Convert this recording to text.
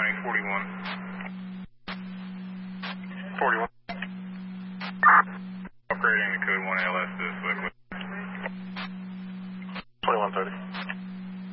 Flying 41. 41. Upgrading to code 1 ALS to Swiftly. 2130.